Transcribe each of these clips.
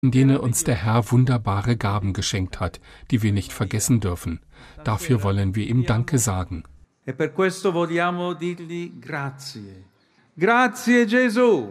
in denen uns der Herr wunderbare Gaben geschenkt hat, die wir nicht vergessen dürfen. Dafür wollen wir ihm Danke sagen. E per questo vogliamo dirgli grazie. Grazie Gesù.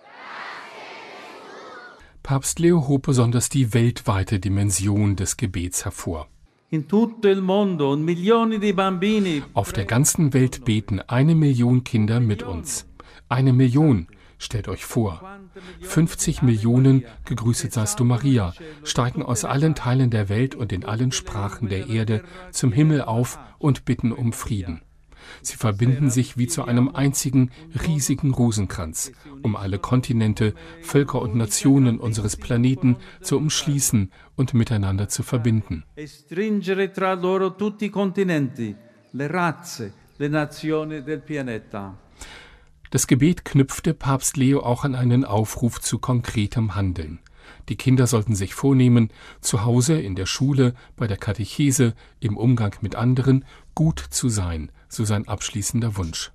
Papst Leo hob besonders die weltweite Dimension des Gebets hervor. In tutto il mondo milioni di bambini. Auf der ganzen Welt beten 1 Million Kinder mit uns. 1 Million, stellt euch vor. 50 Millionen, gegrüßet seist du Maria, steigen aus allen Teilen der Welt und in allen Sprachen der Erde zum Himmel auf und bitten um Frieden. Sie verbinden sich wie zu einem einzigen, riesigen Rosenkranz, um alle Kontinente, Völker und Nationen unseres Planeten zu umschließen und miteinander zu verbinden. E stringere tra loro tutti i continenti, le razze, le nazioni del pianeta. Das Gebet knüpfte Papst Leo auch an einen Aufruf zu konkretem Handeln. Die Kinder sollten sich vornehmen, zu Hause, in der Schule, bei der Katechese, im Umgang mit anderen, gut zu sein, so sein abschließender Wunsch.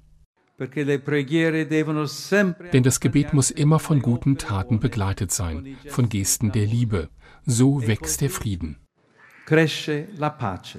Denn das Gebet muss immer von guten Taten begleitet sein, von Gesten der Liebe. So wächst der Frieden. Cresce la pace.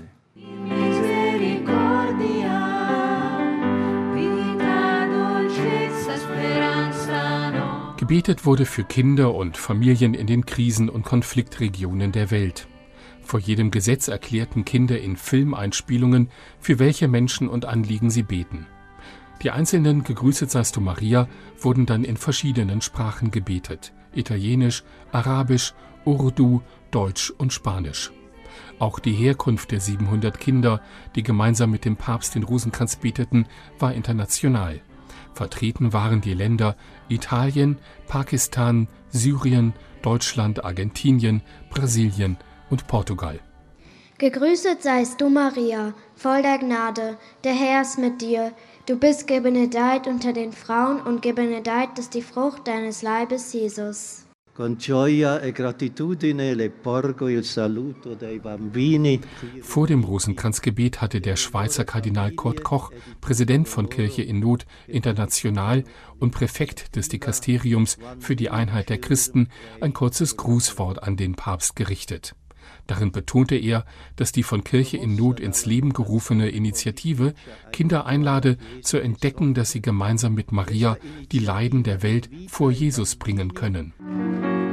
Gebetet wurde für Kinder und Familien in den Krisen- und Konfliktregionen der Welt. Vor jedem Gesetz erklärten Kinder in Filmeinspielungen, für welche Menschen und Anliegen sie beten. Die einzelnen Gegrüßet seist du Maria wurden dann in verschiedenen Sprachen gebetet: Italienisch, Arabisch, Urdu, Deutsch und Spanisch. Auch die Herkunft der 700 Kinder, die gemeinsam mit dem Papst den Rosenkranz beteten, war international. Vertreten waren die Länder Italien, Pakistan, Syrien, Deutschland, Argentinien, Brasilien und Portugal. Gegrüßet seist du, Maria, voll der Gnade, der Herr ist mit dir. Du bist gebenedeit unter den Frauen und gebenedeit ist die Frucht deines Leibes, Jesus. Con gioia e gratitudine le porgo il saluto dei bambini. Vor dem Rosenkranzgebet hatte der Schweizer Kardinal Kurt Koch, Präsident von Kirche in Not International und Präfekt des Dikasteriums für die Einheit der Christen, ein kurzes Grußwort an den Papst gerichtet. Darin betonte er, dass die von Kirche in Not ins Leben gerufene Initiative Kinder einlade, zu entdecken, dass sie gemeinsam mit Maria die Leiden der Welt vor Jesus bringen können.